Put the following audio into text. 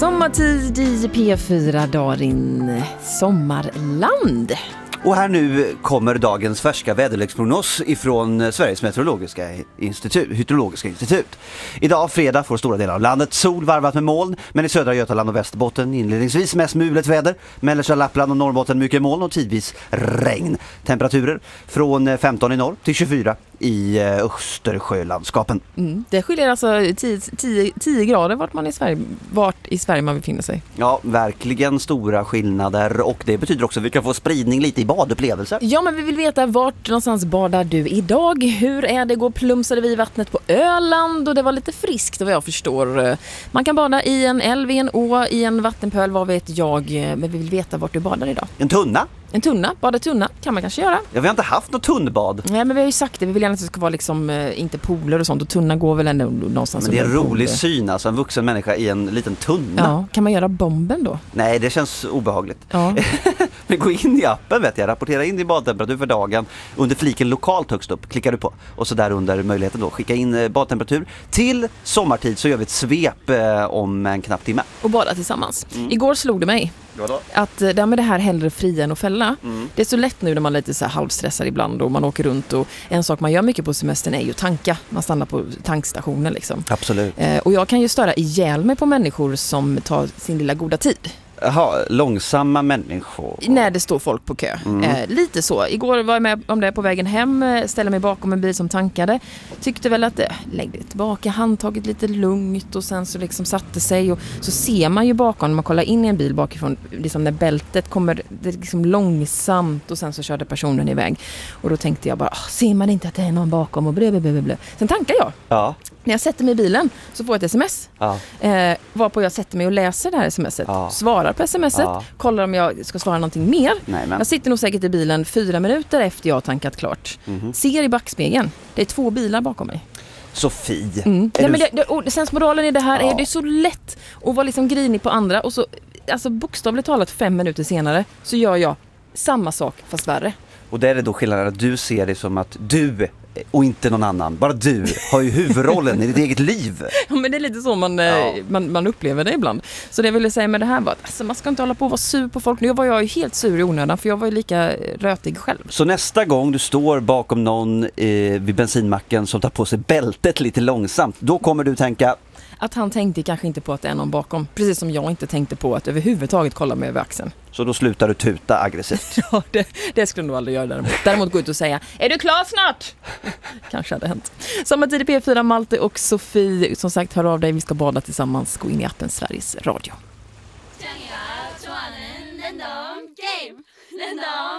Sommartid i P4, Darin, sommarland. Och här nu kommer dagens färska väderleksprognos ifrån Sveriges meteorologiska institut. Idag fredag får stora delar av landet sol varvat med moln, men i södra Götaland och Västerbotten inledningsvis mest mulet väder. Mellersta Lappland och Norrbotten mycket moln och tidvis regn. Temperaturer från 15 i norr till 24 i Östersjölandskapen. Det skiljer alltså 10 grader vart i Sverige man befinner sig. Ja, verkligen stora skillnader, och det betyder också att vi kan få spridning lite i badupplevelser. Ja, men vi vill veta vart någonstans badar du idag? Hur är det? Plumsade vi i vattnet på Öland och det var lite friskt vad jag förstår. Man kan bada i en älv, i en å, i en vattenpöl, vad vet jag. Men vi vill veta vart du badar idag. En tunna? En tunna, bada tunna kan man kanske göra. Ja, vi har inte haft något tunnbad. Nej, men vi har ju sagt det. Vi vill gärna att det ska vara liksom, inte pooler och sånt. Och tunna går väl ändå någonstans. Men det är en rolig syn, alltså en vuxen människa i en liten tunna. Ja, kan man göra bomben då? Nej, det känns obehagligt. Ja. Men gå in i appen, vet jag. Rapportera in din badtemperatur för dagen. Under fliken lokalt högst upp klickar du på. Och så där under möjligheten då skicka in badtemperatur. Till sommartid så gör vi ett svep om en knapp timme. Och bada tillsammans. Igår slog det mig att det här hellre fria än att fälla. Det är så lätt nu när man är lite så här halvstressad ibland och man åker runt, och en sak man gör mycket på semestern är ju tanka. Man stannar på tankstationen liksom. Absolut. Och jag kan ju störa ihjäl mig på människor som tar sin lilla goda tid. Jaha, långsamma människor. När det står folk på kö. Lite så. Igår var jag med om det på vägen hem. Ställde mig bakom en bil som tankade. Tyckte väl att lägg det tillbaka handtaget lite lugnt, och sen så liksom satte sig. Och så ser man ju bakom, när man kollar in i en bil bakifrån, liksom när bältet kommer det liksom långsamt, och sen så körde personen iväg. Och då tänkte jag bara, ser man inte att det är någon bakom och blö. Sen tankar jag. Ja. När jag sätter mig i bilen så får jag ett sms. Ja. Varpå jag sätter mig och läser det här smset. Ja. Svarar på smset. Ja. Kollar om jag ska svara någonting mer. Nej, men. Jag sitter nog säkert i bilen 4 minuter efter jag har tankat klart. Ser i backspegeln. Det är 2 bilar bakom mig. Sofie. Nej, men och sensmoralen i det här är det är så lätt att vara liksom grinig på andra. Och så, alltså bokstavligt talat 5 minuter senare så gör jag samma sak fast värre. Och där är det då skillnaden att du ser det som att du och inte någon annan, bara du har ju huvudrollen i ditt eget liv. Ja, men det är lite så man upplever det ibland. Så det jag ville säga med det här var att alltså, man ska inte hålla på och vara sur på folk. Nu var jag ju helt sur i onödan, för jag var ju lika rötig själv. Så nästa gång du står bakom någon vid bensinmacken som tar på sig bältet lite långsamt, då kommer du tänka att han tänkte kanske inte på att det är någon bakom. Precis som jag inte tänkte på att överhuvudtaget kolla mig över axeln. Så då slutar du tuta aggressivt. Ja, det skulle du nog aldrig göra däremot gå ut och säga, är du klar snart? Kanske hade hänt. Sommartid i P4, Malte och Sofie. Som sagt, hör av dig, vi ska bada tillsammans. Gå in i appen Sveriges Radio.